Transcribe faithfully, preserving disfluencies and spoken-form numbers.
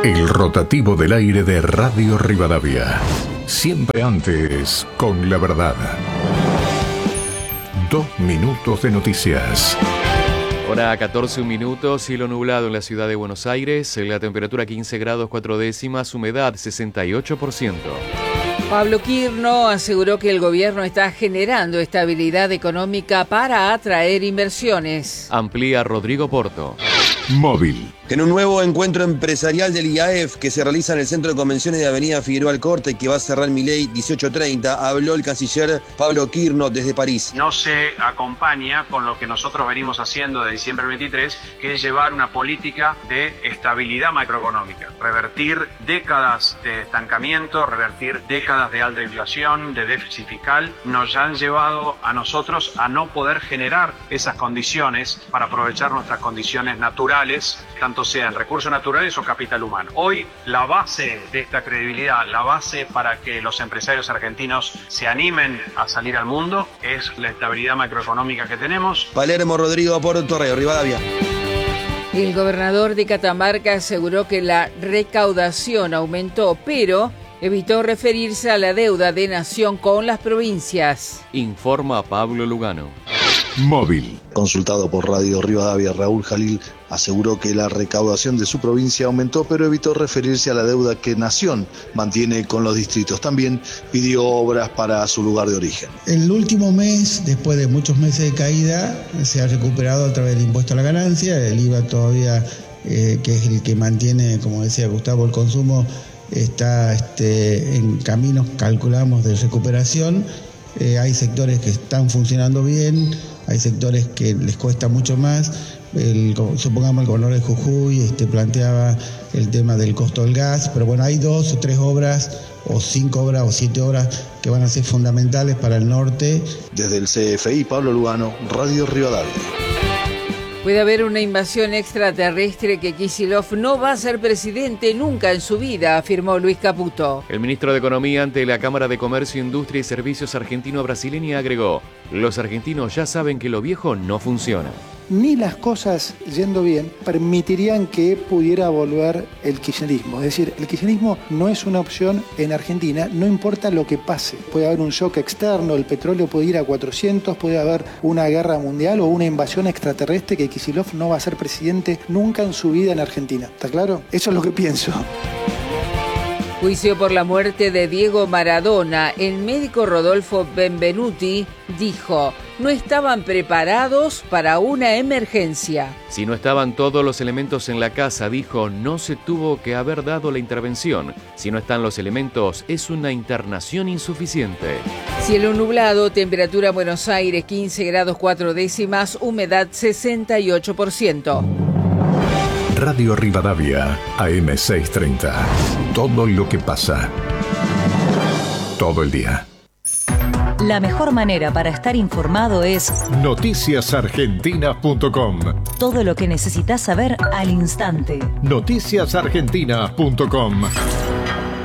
El rotativo del aire de Radio Rivadavia. Siempre antes, con la verdad. Dos minutos de noticias. Hora catorce minutos, cielo nublado en la ciudad de Buenos Aires, la temperatura quince grados cuatro décimas, humedad sesenta y ocho por ciento. Pablo Quirno aseguró que el gobierno está generando estabilidad económica para atraer inversiones. Amplía Rodrigo Porto. Móvil. En un nuevo encuentro empresarial del I A E F que se realiza en el Centro de Convenciones de Avenida Figueroa Alcorta y que va a cerrar Milei dieciocho treinta, habló el canciller Pablo Quirno desde París. No se acompaña con lo que nosotros venimos haciendo de diciembre del veintitrés, que es llevar una política de estabilidad macroeconómica, revertir décadas de estancamiento, revertir décadas de alta inflación, de déficit fiscal, nos han llevado a nosotros a no poder generar esas condiciones para aprovechar nuestras condiciones naturales, tanto sean recursos naturales o capital humano. Hoy la base de esta credibilidad, la base para que los empresarios argentinos se animen a salir al mundo es la estabilidad macroeconómica que tenemos. Palermo, Rodrigo Porto, Radio Rivadavia. El gobernador de Catamarca aseguró que la recaudación aumentó, pero evitó referirse a la deuda de Nación con las provincias. Informa Pablo Lugano. Móvil. Consultado por Radio Rivadavia, Raúl Jalil aseguró que la recaudación de su provincia aumentó, pero evitó referirse a la deuda que Nación mantiene con los distritos. También pidió obras para su lugar de origen. El último mes, después de muchos meses de caída, se ha recuperado a través del impuesto a la ganancia, el I V A todavía, eh, que es el que mantiene, como decía Gustavo, el consumo, está este, en caminos, calculamos, de recuperación. Eh, hay sectores que están funcionando bien, hay sectores que les cuesta mucho más. El, supongamos el gobernador de Jujuy este, planteaba el tema del costo del gas, pero bueno, hay dos o tres obras, o cinco obras o siete obras que van a ser fundamentales para el norte. Desde el C F I, Pablo Lugano, Radio Rivadavia. Puede haber una invasión extraterrestre que Kicillof no va a ser presidente nunca en su vida, afirmó Luis Caputo. El ministro de Economía ante la Cámara de Comercio, Industria y Servicios Argentino-Brasileña agregó: los argentinos ya saben que lo viejo no funciona. Ni las cosas yendo bien permitirían que pudiera volver el kirchnerismo. Es decir, el kirchnerismo no es una opción en Argentina, no importa lo que pase. Puede haber un shock externo, el petróleo puede ir a cuatrocientos, puede haber una guerra mundial o una invasión extraterrestre, que Kicillof no va a ser presidente nunca en su vida en Argentina. ¿Está claro? Eso es lo que pienso. Juicio por la muerte de Diego Maradona. El médico Rodolfo Benvenuti dijo: no estaban preparados para una emergencia. Si no estaban todos los elementos en la casa, dijo, no se tuvo que haber dado la intervención. Si no están los elementos, es una internación insuficiente. Cielo nublado, temperatura Buenos Aires quince grados cuatro décimas, humedad sesenta y ocho por ciento. Radio Rivadavia, A M seiscientos treinta. Todo lo que pasa. Todo el día. La mejor manera para estar informado es noticias argentinas punto com. Todo lo que necesitas saber al instante. noticias argentinas punto com.